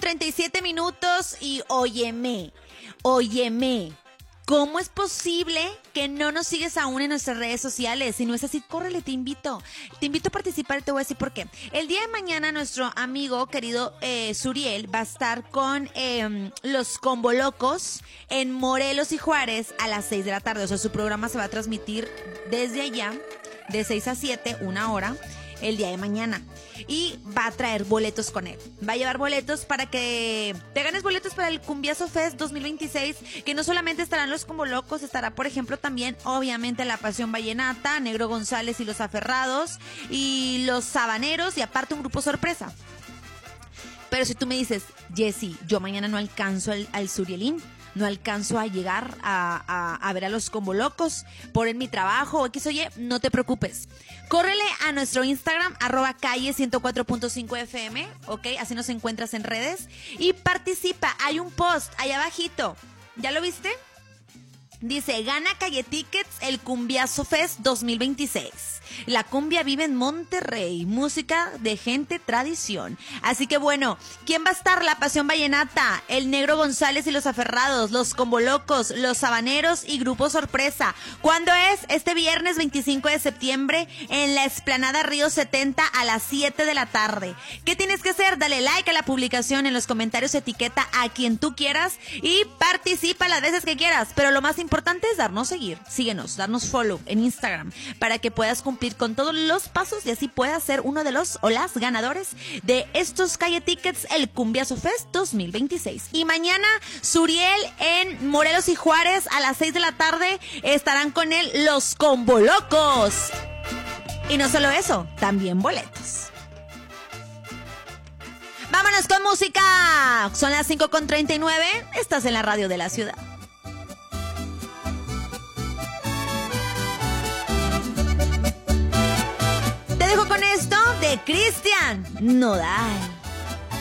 5:37 y óyeme. ¿Cómo es posible que no nos sigues aún en nuestras redes sociales? Si no es así, córrele, te invito. Te invito a participar y te voy a decir por qué. El día de mañana nuestro amigo querido Suriel va a estar con los Combo Locos en Morelos y Juárez a las 6 de la tarde. O sea, su programa se va a transmitir desde allá, de 6 a 7, 1 hora, el día de mañana. Y va a traer boletos con él. Va a llevar boletos para que te ganes boletos para el Cumbiazo Fest 2026, que no solamente estarán los Combo Locos, estará, por ejemplo, también, obviamente, La Pasión Vallenata, Negro González y Los Aferrados, y Los Sabaneros, y aparte un grupo sorpresa. Pero si tú me dices, Jessy, yo mañana no alcanzo al Surielín, no alcanzo a llegar a ver a los Combo Locos por en mi trabajo o X o Y, no te preocupes. Córrele a nuestro Instagram, @calle104.5fm, ¿ok? Así nos encuentras en redes. Y participa, hay un post ahí abajito. ¿Ya lo viste? Dice, gana Calle Tickets el Cumbiazo Fest 2026. La cumbia vive en Monterrey, música de gente tradición. Así que bueno, ¿quién va a estar? La Pasión Vallenata, el Negro González y Los Aferrados, los Combo Locos, los Sabaneros y Grupo Sorpresa. ¿Cuándo es? Este viernes 25 de septiembre en la Explanada Río 70 a las 7 de la tarde. ¿Qué tienes que hacer? Dale like a la publicación, en los comentarios etiqueta a quien tú quieras y participa las veces que quieras. Pero lo más importante es darnos seguir, síguenos, darnos follow en Instagram para que puedas cumplir con todos los pasos y así puedas ser uno de los o las ganadores de estos Calle Tickets, el Cumbiazo Fest 2026. Y mañana Suriel en Morelos y Juárez a las 6 de la tarde estarán con él los Combo Locos. Y no solo eso, también boletos. Vámonos con música. Son las 5:39. Estás en la radio de la ciudad. Te dejo con esto de Cristian Nodal.